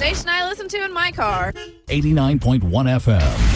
station I listen to in my car. 89.1 FM.